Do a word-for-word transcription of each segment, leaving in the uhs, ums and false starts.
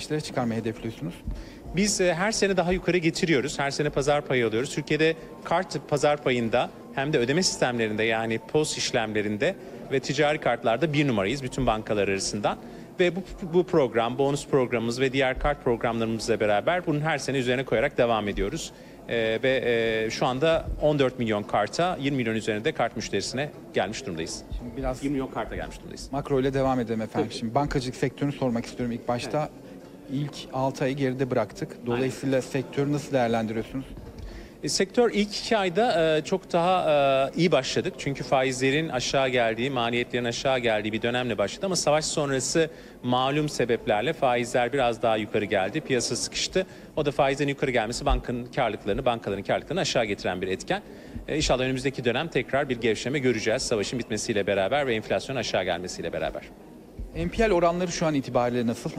beşlere çıkarmayı hedefliyorsunuz? Biz e, her sene daha yukarı getiriyoruz. Her sene pazar payı alıyoruz. Türkiye'de kart pazar payında hem de ödeme sistemlerinde yani POS işlemlerinde ve ticari kartlarda bir numarayız bütün bankalar arasından. Ve bu, bu program, bonus programımız ve diğer kart programlarımızla beraber bunun her sene üzerine koyarak devam ediyoruz. Ee, ve e, şu anda on dört milyon karta, yirmi milyon üzerinde kart müşterisine gelmiş durumdayız. Şimdi biraz yirmi milyon karta gelmiş durumdayız. makro ile devam edelim efendim. Tabii. Şimdi bankacılık sektörünü sormak istiyorum ilk başta. İlk altı ayı geride bıraktık. Dolayısıyla Aynen. sektörü nasıl değerlendiriyorsunuz? E, sektör ilk iki ayda e, çok daha e, iyi başladık. Çünkü faizlerin aşağı geldiği, maliyetlerin aşağı geldiği bir dönemle başladı. Ama savaş sonrası malum sebeplerle faizler biraz daha yukarı geldi. Piyasa sıkıştı. O da faizlerin yukarı gelmesi bankanın karlılıklarını, bankaların karlılıklarını aşağı getiren bir etken. E, İnşallah önümüzdeki dönem tekrar bir gevşeme göreceğiz. Savaşın bitmesiyle beraber ve enflasyon aşağı gelmesiyle beraber. N P L oranları şu an itibariyle nasıl?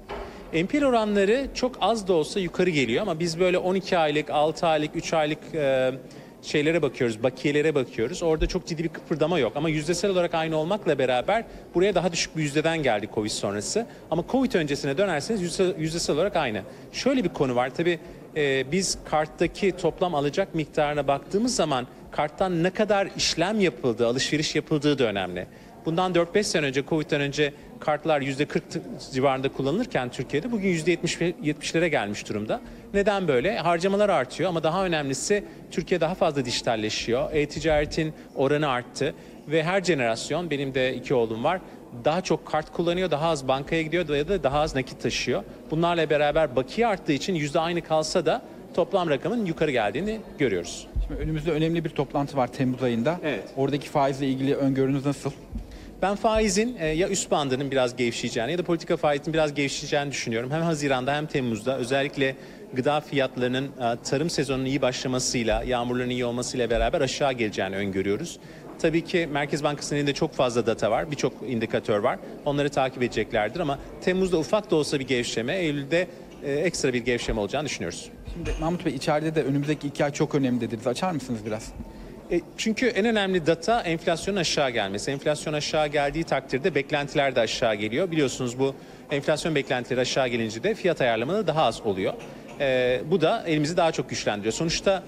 N P L oranları çok az da olsa yukarı geliyor ama biz böyle on iki aylık, altı aylık, üç aylık e, şeylere bakıyoruz, bakiyelere bakıyoruz. Orada çok ciddi bir kıpırdama yok ama yüzdesel olarak aynı olmakla beraber buraya daha düşük bir yüzdeden geldi Covid sonrası. Ama Covid öncesine dönerseniz yüzdesel, yüzdesel olarak aynı. Şöyle bir konu var tabii e, biz karttaki toplam alacak miktarına baktığımız zaman karttan ne kadar işlem yapıldığı, alışveriş yapıldığı da önemli. Bundan dört beş sene önce, Covid'den önce kartlar yüzde kırk civarında kullanılırken Türkiye'de bugün yüzde yetmişlere gelmiş durumda. Neden böyle? Harcamalar artıyor ama daha önemlisi Türkiye daha fazla dijitalleşiyor. E-ticaretin oranı arttı ve her jenerasyon, benim de iki oğlum var, daha çok kart kullanıyor, daha az bankaya gidiyor ya da daha az nakit taşıyor. Bunlarla beraber bakiye arttığı için yüzde aynı kalsa da toplam rakamın yukarı geldiğini görüyoruz. Şimdi önümüzde önemli bir toplantı var Temmuz ayında. Evet. Oradaki faizle ilgili öngörünüz nasıl? Ben faizin e, ya üst bandının biraz gevşeyeceğini ya da politika faizinin biraz gevşeyeceğini düşünüyorum. Hem Haziran'da hem Temmuz'da özellikle gıda fiyatlarının e, tarım sezonunun iyi başlamasıyla, yağmurların iyi olmasıyla beraber aşağı geleceğini öngörüyoruz. Tabii ki Merkez Bankası'nın elinde çok fazla data var, birçok indikatör var. Onları takip edeceklerdir ama Temmuz'da ufak da olsa bir gevşeme, Eylül'de e, ekstra bir gevşeme olacağını düşünüyoruz. Şimdi Mahmut Bey, içeride de önümüzdeki iki ay çok önemli dediniz. Açar mısınız biraz? E, çünkü en önemli data enflasyonun aşağı gelmesi. Enflasyon aşağı geldiği takdirde beklentiler de aşağı geliyor. Biliyorsunuz bu enflasyon beklentileri aşağı gelince de fiyat ayarlamaları daha az oluyor. E, bu da elimizi daha çok güçlendiriyor. Sonuçta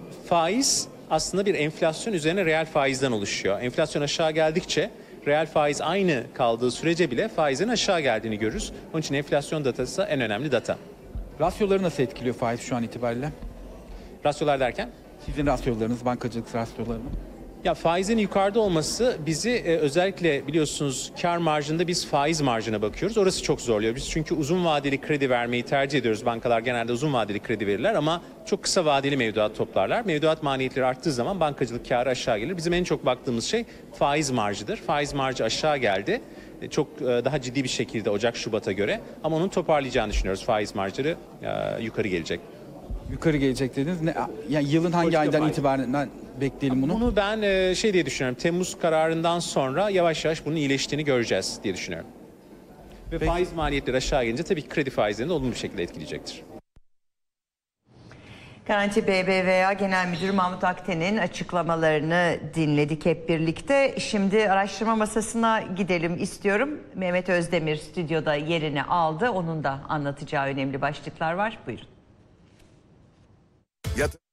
faiz aslında bir enflasyon üzerine reel faizden oluşuyor. Enflasyon aşağı geldikçe reel faiz aynı kaldığı sürece bile faizin aşağı geldiğini görürüz. Onun için enflasyon datası en önemli data. Rasyoları nasıl etkiliyor faiz şu an itibariyle? Rasyolar derken? Sizin rasyolarınız, bankacılık rasyolarını. Ya faizin yukarıda olması bizi e, özellikle biliyorsunuz kar marjında biz faiz marjına bakıyoruz. Orası çok zorluyor. Biz çünkü uzun vadeli kredi vermeyi tercih ediyoruz. Bankalar genelde uzun vadeli kredi verirler ama çok kısa vadeli mevduat toplarlar. Mevduat maliyetleri arttığı zaman bankacılık karı aşağı gelir. Bizim en çok baktığımız şey faiz marjıdır. Faiz marjı aşağı geldi. E, çok e, daha ciddi bir şekilde Ocak Şubat'a göre ama onun toparlayacağını düşünüyoruz. Faiz marjları e, yukarı gelecek. Yukarı gelecek dediniz. Ne, yani yılın hangi Politika aydan faiz. itibaren bekleyelim bunu? Bunu ben e, şey diye düşünüyorum. Temmuz kararından sonra yavaş yavaş bunun iyileştiğini göreceğiz diye düşünüyorum. Ve Peki. faiz maliyetleri aşağı gelince tabii ki kredi faizlerini de olumlu bir şekilde etkileyecektir. Garanti B B V A Genel Müdürü Mahmut Akten'in açıklamalarını dinledik hep birlikte. Şimdi araştırma masasına gidelim istiyorum. Mehmet Özdemir stüdyoda yerini aldı. Onun da anlatacağı önemli başlıklar var. Buyurun. Yat